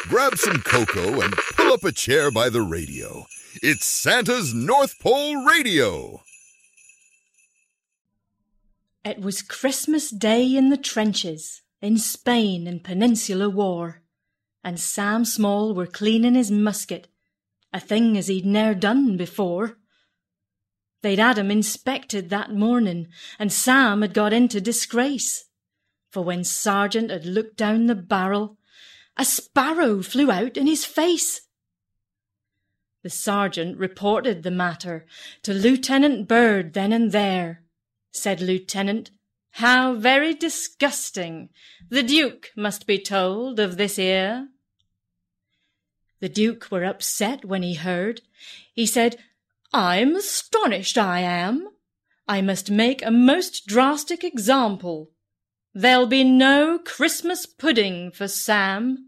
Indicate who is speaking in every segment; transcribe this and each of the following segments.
Speaker 1: grab some cocoa and pull up a chair by the radio. It's Santa's North Pole Radio.
Speaker 2: It was Christmas Day in the trenches, in Spain and Peninsular War, and Sam Small were cleaning his musket, a thing as he'd ne'er done before. They'd had him inspected that morning, and Sam had got into disgrace, for when Sergeant had looked down the barrel, a sparrow flew out in his face. The sergeant reported the matter to Lieutenant Bird then and there. Said Lieutenant, "How very disgusting! The Duke must be told of this here." The Duke were upset when he heard. He said, "I'm astonished, I am. I must make a most drastic example. There'll be no Christmas pudding for Sam."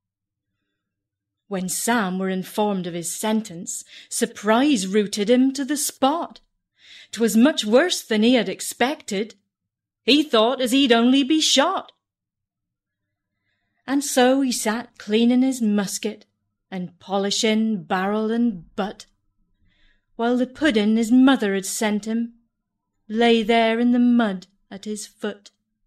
Speaker 2: When Sam were informed of his sentence, surprise rooted him to the spot. 'Twas much worse than he had expected. He thought as he'd only be shot. And so he sat cleaning his musket and polishing barrel and butt, while the pudding his mother had sent him lay there in the mud at his foot.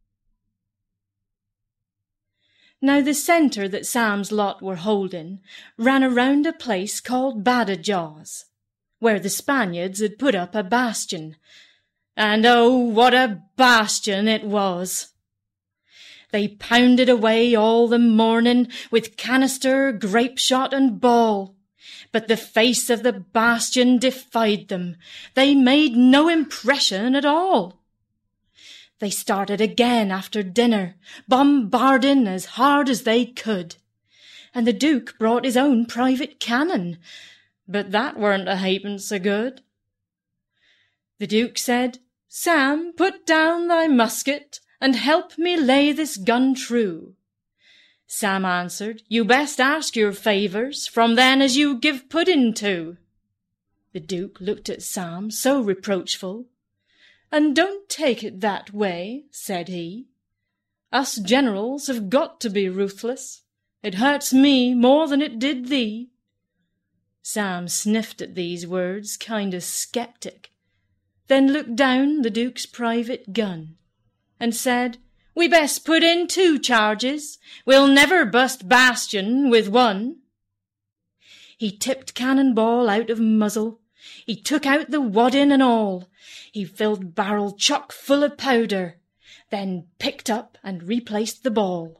Speaker 2: Now the centre that Sam's lot were holding ran around a place called Badajoz, where the Spaniards had put up a bastion. And oh, what a bastion it was! They pounded away all the morning with canister, grape shot and ball, but the face of the bastion defied them. They made no impression at all. They started again after dinner, bombarding as hard as they could, and the Duke brought his own private cannon, but that weren't a halfpence so good. The Duke said, "Sam, put down thy musket, and help me lay this gun true." Sam answered, "You best ask your favours from then as you give pudding to." The Duke looked at Sam so reproachful. "And don't take it that way," said he. "Us generals have got to be ruthless. It hurts me more than it did thee." Sam sniffed at these words, kind of sceptic, then looked down the Duke's private gun, and said, "We best put in 2 charges. We'll never bust bastion with 1. He tipped cannonball out of muzzle. He took out the wadding and all. He filled barrel chock full of powder, then picked up and replaced the ball.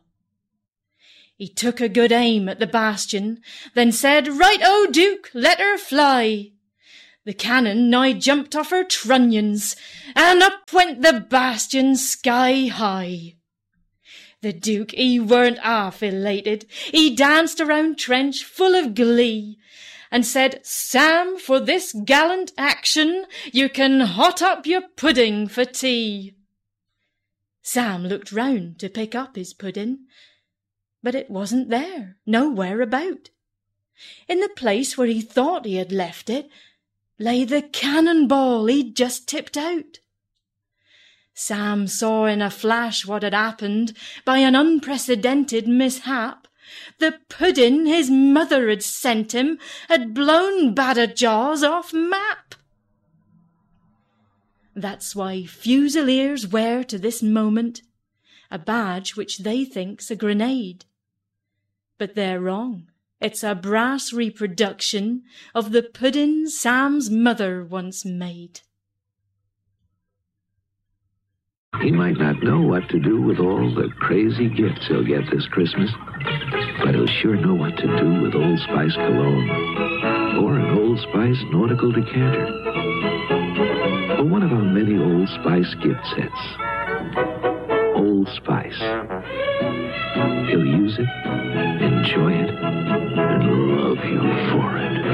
Speaker 2: He took a good aim at the bastion, then said, "Right-o, Duke, let her fly." The cannon nigh jumped off her trunnions, and up went the bastion sky high. The Duke, he weren't half elated. He danced around trench full of glee, and said, "Sam, for this gallant action, you can hot up your pudding for tea." Sam looked round to pick up his pudding, but it wasn't there, nowhere about. In the place where he thought he had left it lay the cannonball he'd just tipped out. Sam saw in a flash what had happened by an unprecedented mishap. The pudding his mother had sent him had blown Badajoz off map. That's why Fusiliers wear to this moment a badge which they think's a grenade. But they're wrong. It's a brass reproduction of the pudding Sam's mother once made.
Speaker 3: He might not know what to do with all the crazy gifts he'll get this Christmas, but he'll sure know what to do with Old Spice cologne, or an Old Spice nautical decanter, or one of our many Old Spice gift sets. Old Spice. He'll use it, enjoy it, and love you for it.